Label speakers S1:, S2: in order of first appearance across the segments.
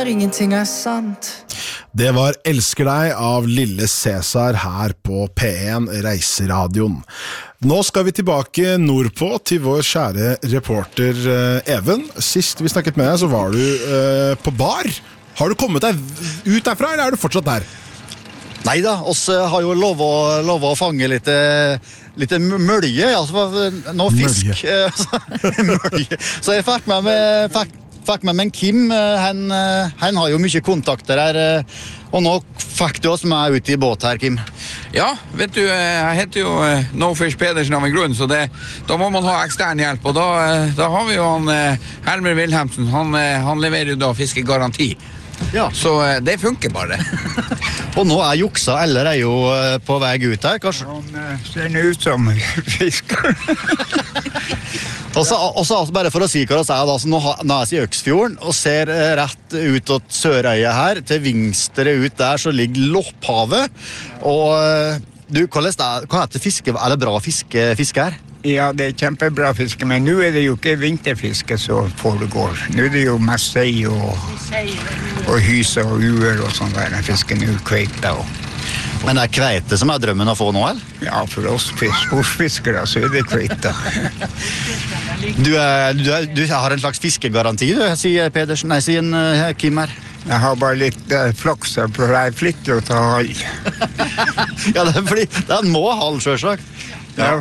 S1: når ingenting sant.
S2: Det var Elsker deg av Lille Cæsar her på P1 Reiseradioen. Nå skal vi tilbake nordpå til vår kjære reporter Even. Sist vi snakket med deg så var du på bar. Har du kommet deg ut derfra, eller er du fortsatt der?
S3: Neida, oss har jo lov å fange litt mølje, altså nå fisk. Mølje. Så jeg fikk med meg Kim, han har jo mye kontakter her, og nå fikk du oss med ut i båt her, Kim.
S4: Ja, vet du, jeg heter jo No Fish Pedersen av en grunn, så da må man ha ekstern hjelp, og da har vi jo han Helmer Wilhelmsen, han leverer jo da fiskegaranti.
S3: Ja.
S4: Så det funker bare.
S3: Og nå juksa, eller jo på vei ut her, kanskje?
S5: Han ser ut som fisker.
S3: Og så bare for å si hva det da, så nå er jeg i Øksfjorden og ser rett ut til Sørøya her, til vingstere ut der så ligger Lopphavet. Og du, hva heter fiske? Er det bra fiske her?
S5: Ja, det kjempebra fiske, men nå det jo ikke vinterfiske så foregår. Nå det jo mest sei og hyse og uer og sånn der fiske nå, kveite og...
S3: Men det kveite som drømmen å få nå, eller?
S5: Ja, for oss sportsfiskere så det kveite.
S3: Du har en slags fiskegaranti, du, sier Pedersen, nei, sier Kim her.
S5: Jeg har bare litt flaks, for jeg flittig å ta hall.
S3: Ja, det må hall, selvsagt.
S5: Ja.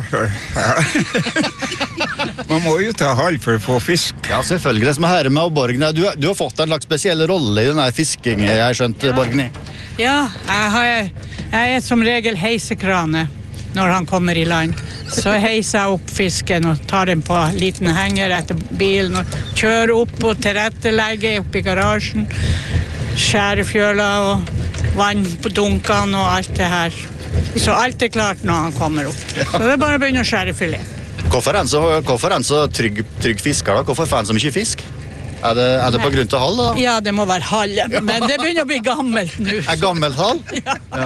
S5: Man må jo ta hall for å få fisk.
S3: Ja, selvfølgelig. Det som her med Borgny, du har fått en slags spesiell rolle i denne fiskingen, jeg har skjønt, Borgny.
S6: Ja, jeg som regel heisekrane når han kommer i land. Så heiser jeg opp fisken og tar den på liten henger etter bilen og kjører opp og tilrettelegger opp i garasjen. Skjærer fjøla og vann på dunkene og alt det her. Så alt klart når han kommer opp. Så det bare å begynne å skjære filet.
S3: Hvorfor en så trygg fisker da? Hvorfor får han så mye fisk? Er det på grunn til hall da?
S6: Ja, det må være hall, men det begynner å bli gammelt nå.
S3: Gammelt hall? Ja.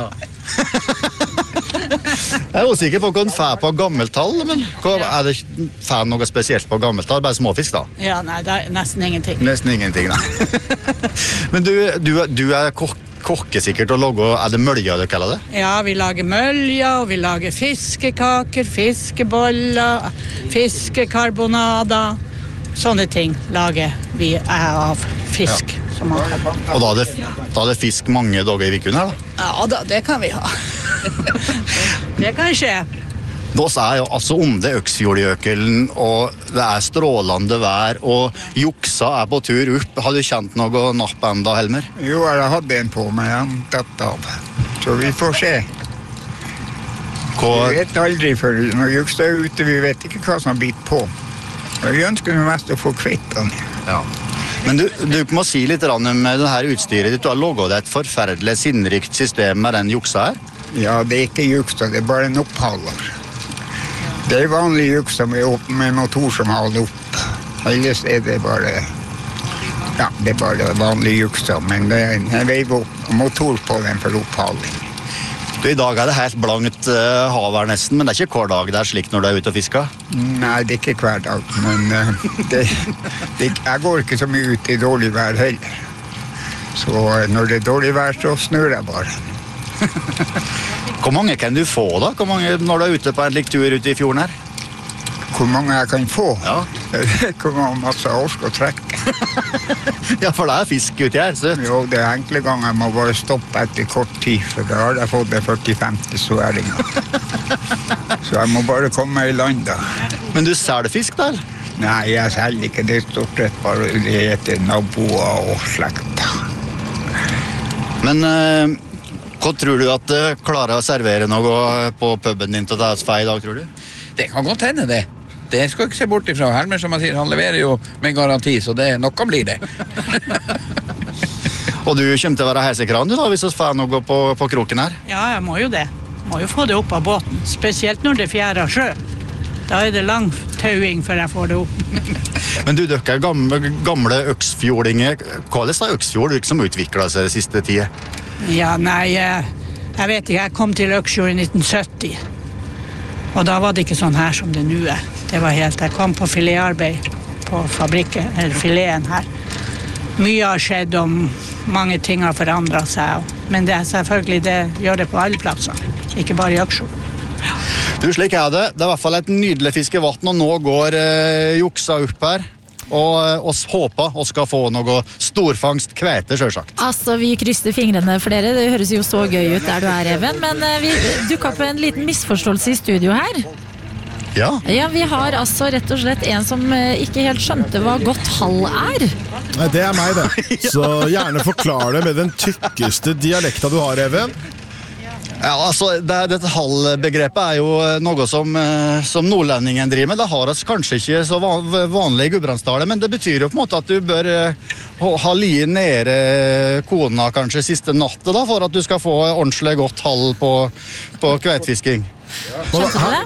S3: Jeg er usikker på hva han får på gammelt hall, men er det får noe spesielt på gammelt hall? Bare småfisk da?
S6: Ja, nei, det er nesten ingenting.
S3: Nesten ingenting, nei. Men du kokker sikkert og lager, er det mølja du kaller det?
S6: Ja, vi lager mølja, og vi lager fiskekaker, fiskeboller, fiskekarbonader. Sånne ting lager vi av fisk. Ja. Som
S3: og da er det fisk mange dager i uken her da?
S6: Ja da, det kan vi ha. Det kan skje.
S3: Nå jo altså om det Øksfjordjøkelen, og det strålende vær, og juksa på tur opp. Har du kjent noe napp enda, Helmer?
S5: Jo, jeg hadde en på meg, han tatt av. Så vi får se. Vi vet aldri, for når juksa ute, vi vet ikke hva som har blitt på. Vi ønsker mest å få kvitt den.
S3: Ja. Men du må si litt om det her utstyret ditt. Du har laget et forferdelig sinnrikt system med den juksa her.
S5: Ja, det ikke juksa, det bare en opphaler. Det vanlig juksa med motor som haler opp. Ellers det bare... Ja, det bare vanlig juksa, men det en veiv opp motor på den for opphaling.
S3: I dag det helt blankt hav her nesten, men det ikke hver dag det slik når du ute og fisker?
S5: Nei, det ikke hver dag, men jeg går ikke så mye ut i dårlig vær heller. Så når det dårlig vær, så snur jeg bare.
S3: Hvor mange kan du få da? Hvor mange når du ute på en lik tur ute i fjorden her?
S5: Hvor mange jeg kan få?
S3: Ja.
S5: Det kommer masse orsk å trekke.
S3: Ja, for det fisk uti her, så.
S5: Jo, det enkle ganger jeg må bare stoppe etter kort tid, for da har jeg fått det 40-50 sværinger. Så jeg må bare komme i land da.
S3: Men du selger fisk da, eller?
S5: Nei, jeg selger ikke. Det stort sett bare det heter naboer og slekta.
S3: Men hva tror du at klarer å servere noe på puben din til det i dag, tror du?
S4: Det kan godt hende det. Det skal ikke se bort ifra. Helmer, som han sier, han leverer jo med garanti, så det noe blir det.
S3: Og du kommer til å være heisekran, du da, hvis du får noe på kroken her?
S6: Ja, jeg må jo det. Må jo få det opp av båten, spesielt når det fjærer sjø. Da det lang tauing før jeg får det opp.
S3: Men du, dere gamle øksfjordinger, hva det Øksfjord som utviklet seg det siste tiden?
S6: Ja, nei, jeg vet ikke, jeg kom til Øksfjord i 1970. Og da var det ikke sånn her som det nå Det var helt, jeg kom på filetarbeid på fabrikken, eller fileten her. mye har skjedd og mange ting har forandret seg. Men det selvfølgelig det gjør det på alle plasser, ikke bare i Øksfjord.
S3: Du, slik det. Det i hvert fall et nydelig fiskevatten, og nå går juksa opp her. Og oss håper oss skal få noe storfangst kveite, selvsagt.
S1: Altså, vi krysser fingrene for dere. Det høres jo så gøy ut der du Even. Men vi dukket opp en liten misforståelse i studio her.
S3: Ja,
S1: vi har altså rett og slett en som ikke helt skjønte hva godt hall
S2: Nei, det meg det. Så gjerne forklar det med den tykkeste dialekta du har, Even.
S3: Ja, altså, dette hallbegrepet jo noe som nordlendingen driver med. Det har oss kanskje ikke så vanlig i Gudbrandsdalen, men det betyr jo på en måte at du bør ha li nede kona kanskje siste natten da, for at du skal få ordentlig godt hall på kveitfisking.
S1: Skjønte du det?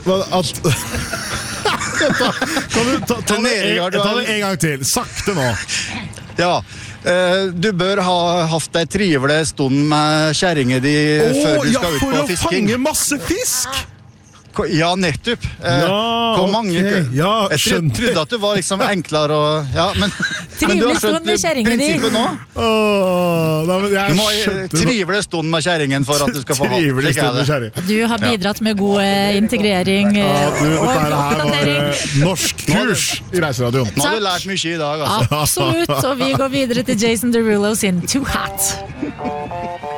S2: Kan du ta det en gang til? Sakte nå.
S3: Ja, du bør ha hatt en trivelig stund med kjerringen din før du skal ut på fisking.
S2: For å fange masse fisk!
S3: Ja, nettopp. Hvor mange...
S2: Ja,
S3: jeg trodde at du var liksom enklere og... Ja, men du har skjønt prinsippet nå. Du må ha trivelig stund med kjerringen for at du skal få ha.
S2: Trivelig stund med kjerringen.
S1: Du har bidratt med god integrering og oppdatering.
S2: Norsk kurs i Reiseradioen.
S3: Nå har du lært mye i dag, altså.
S1: Absolutt, og vi går videre til Jason Derulo sin Too Hot.